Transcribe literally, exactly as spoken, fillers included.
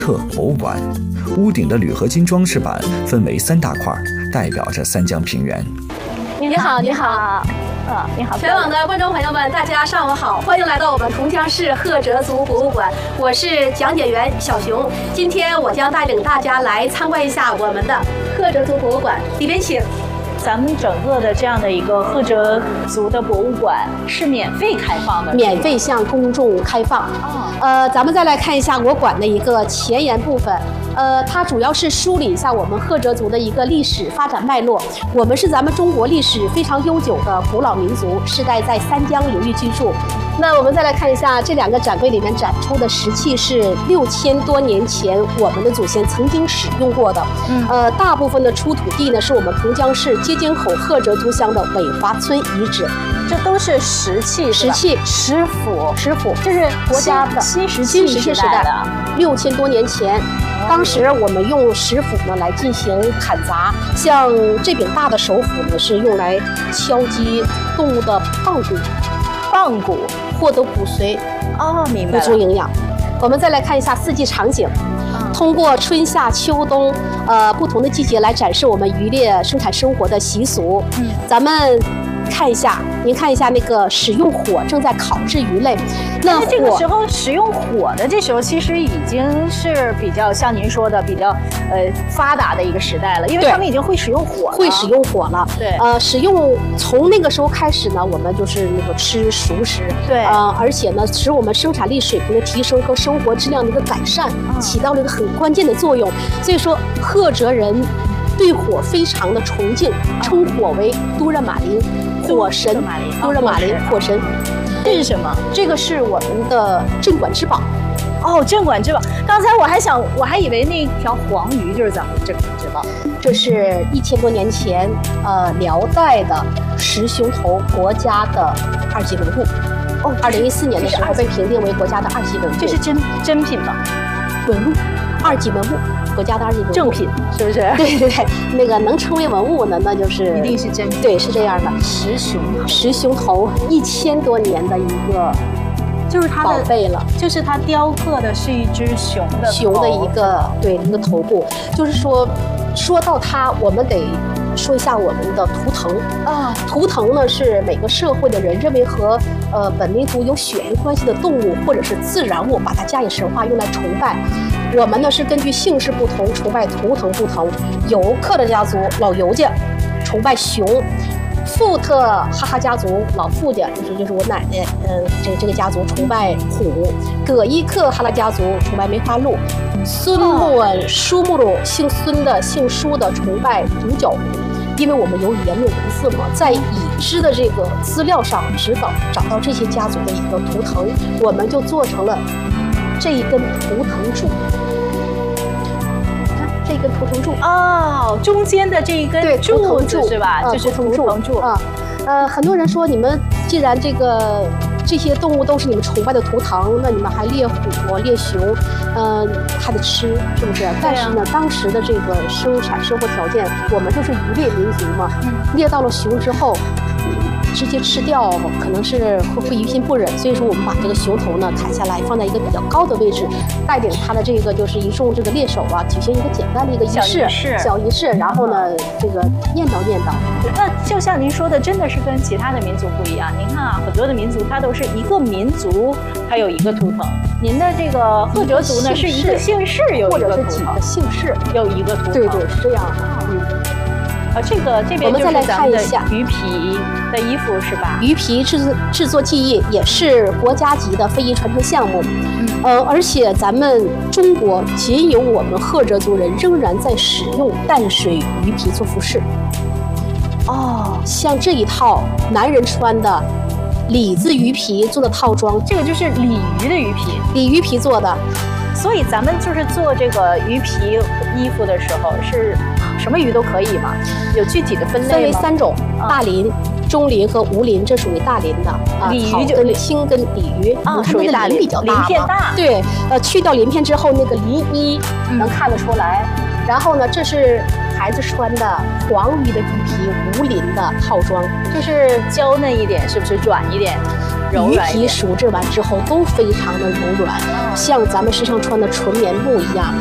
特博物馆。屋顶的铝合金装饰板分为三大块，代表着三江平原。 你好，你好。 嗯，你好， 全网的观众朋友们，大家上午好，欢迎来到我们同江市赫哲族博物馆，我是讲解员小熊。今天我将带领大家来参观一下我们的赫哲族博物馆，里边请。 咱们整个的这样的一个赫哲族的博物馆是免费开放的， 免费向公众开放。哦，呃，咱们再来看一下我馆的一个前言部分。呃，它主要是梳理一下我们赫哲族的一个历史发展脉络。我们是咱们中国历史非常悠久的古老民族，世代在三江流域居住。那我们再来看一下这两个展柜里面展出的石器是六千多年前我们的祖先曾经使用过的。嗯，呃，大部分的出土地呢是我们同江市街尖口赫哲族乡的伟华村遗址。 这都是石器， 石器、 石斧、 石斧， 这是国家的新石器时代的， 六千多年前。当时我们用石斧呢来进行砍砸，像这柄大的手斧呢是用来敲击动物的棒骨， 棒骨获得骨髓， 哦，明白了， 补充营养。我们再来看一下四季场景，嗯、通过春夏秋冬呃不同的季节来展示我们渔猎生产生活的习俗。嗯，咱们看一下，您看一下那个使用火正在烤制鱼类。 那这个时候使用火的，这时候其实已经是比较像您说的比较呃发达的一个时代了，因为他们已经会使用火了， 会使用火了。 对， 呃，使用从那个时候开始呢，我们就是那个吃熟食。 对， 呃，而且呢，使我们生产力水平的提升和生活质量的一个改善，嗯、起到了一个很关键的作用。所以说，赫哲人对火非常的崇敬，称火为都热玛林。火神，都热玛林，火神， 这是什么？ 这个是我们的镇馆之宝。 哦，镇馆之宝。刚才我还想，我还以为那条黄鱼就是咱们镇馆之宝。 这是一千多年前，呃，辽代的石熊头国家的二级文物。哦，二零一四年的时候被评定为国家的二级文物。 这是真真品吗？ 文物，二级文物。国家的二级文物， 正品是不是？ 对对对，那个能称为文物呢，那就是一定是真品。 对，是这样的。 石熊头， 石熊头一千多年的一个， 就是它的宝贝了。 就是它雕刻的是一只熊的熊的一个对一个头部。就是说，说到它，我们得说一下我们的图腾啊。图腾呢是每个社会的人认为和呃本民族有血缘关系的动物或者是自然物，把它加以神化，用来崇拜。我们呢是根据姓氏不同，崇拜图腾不同。尤克的家族老尤家崇拜熊，富特哈哈家族老富家就是就是我奶奶，呃，这个这个家族崇拜虎。葛伊克哈拉家族崇拜梅花鹿。孙穆恩舒穆鲁姓孙的姓舒的崇拜独角狐。因为我们有语言没有文字嘛，在已知的这个资料上只找找到这些家族的一个图腾，我们就做成了这一根图腾柱。看这一根图腾柱哦，中间的这一根柱子是吧？ 呃、 就是图腾柱啊。呃，很多人说你们既然这个这些动物都是你们崇拜的图腾，那你们还猎虎、猎熊，嗯、呃，还得吃，是不是？啊、但是呢，当时的这个生产生活条件，我们就是渔猎民族嘛，嗯、猎到了熊之后。直接吃掉可能是会会于心不忍，所以说我们把这个熊头呢砍下来，放在一个比较高的位置，带领它的这个就是一众这个猎手啊，举行一个简单的一个仪式，小仪式，然后呢这个念叨念叨。 那就像您说的，真的是跟其他的民族不一样。您看啊，很多的民族它都是一个民族，它有一个图腾。您的这个赫哲族呢，是一个姓氏有一个图腾， 或者是几个姓氏有一个图腾。 对对，是这样的。嗯。 啊，这个这边就是咱们的鱼皮的衣服是吧？ 鱼皮制作制作技艺也是国家级的非遗传承项目。嗯，呃，而且咱们中国仅有我们赫哲族人仍然在使用淡水鱼皮做服饰。哦，像这一套男人穿的里子鱼皮做的套装， 这个就是鲤鱼的鱼皮， 鲤鱼皮做的。 所以咱们就是做这个鱼皮衣服的时候是。什么鱼都可以吗？有具体的分类吗？ 分为三种：大鳞、中鳞和无鳞，这属于大鳞的啊。 鲤鱼就跟青跟鲤鱼啊，属于大鳞， 比较大， 鳞片大。 对，呃，去掉鳞片之后，那个鳞衣能看得出来。然后呢，这是孩子穿的黄鱼的鱼皮无鳞的套装， 就是娇嫩一点，是不是软一点？ 鱼皮熟制完之后都非常的柔软，像咱们身上穿的纯棉布一样。